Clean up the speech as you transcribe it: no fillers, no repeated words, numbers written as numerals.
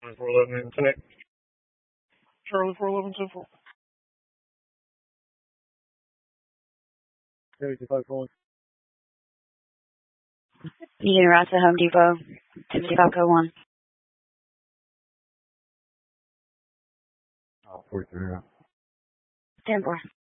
411 connect. Charlie 411 Central. Heavy 2541. You can route to Home Depot, 5501. 43. 10-4.